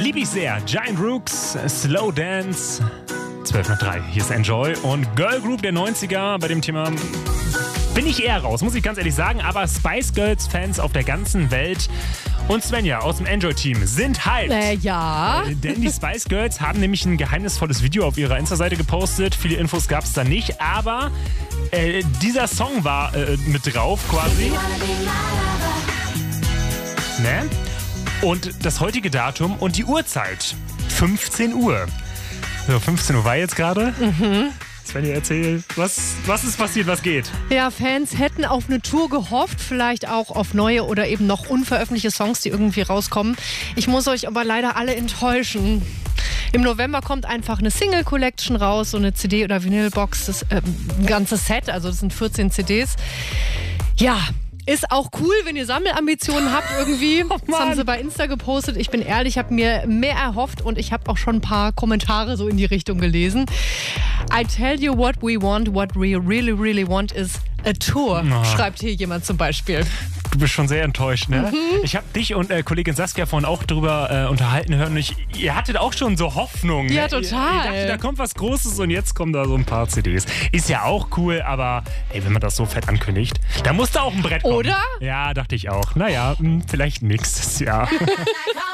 Liebe ich sehr. Giant Rooks, Slow Dance. 12:03. Hier ist Enjoy. Und Girl Group der 90er bei dem Thema bin ich eher raus, muss ich ganz ehrlich sagen. Aber Spice Girls Fans auf der ganzen Welt und Svenja aus dem Enjoy-Team sind hyped. Ja. Denn die Spice Girls haben nämlich ein geheimnisvolles Video auf ihrer Insta-Seite gepostet. Viele Infos gab es da nicht, aber dieser Song war mit drauf quasi. Ne? Und das heutige Datum und die Uhrzeit. 15 Uhr. So, 15 Uhr war jetzt gerade. Svenja, erzähl, was ist passiert, was geht? Ja, Fans hätten auf eine Tour gehofft, vielleicht auch auf neue oder eben noch unveröffentlichte Songs, die irgendwie rauskommen. Ich muss euch aber leider alle enttäuschen. Im November kommt einfach eine Single-Collection raus, so eine CD- oder Vinylbox, das ein ganzes Set, also das sind 14 CDs. Ja, ist auch cool, wenn ihr Sammelambitionen habt irgendwie. Das haben sie bei Insta gepostet. Ich bin ehrlich, ich habe mir mehr erhofft und ich habe auch schon ein paar Kommentare so in die Richtung gelesen. I tell you what we really, really want is a tour, schreibt hier jemand zum Beispiel. Du bist schon sehr enttäuscht, ne? Ich habe dich und Kollegin Saskia vorhin auch drüber unterhalten hören. Ihr hattet auch schon so Hoffnung. Ja, ne? total. Ihr dachtet, da kommt was Großes und jetzt kommen da so ein paar CDs. Ist ja auch cool, aber wenn man das so fett ankündigt, da muss da auch ein Brett kommen. Oder? Ja, dachte ich auch. Naja, vielleicht nächstes Jahr.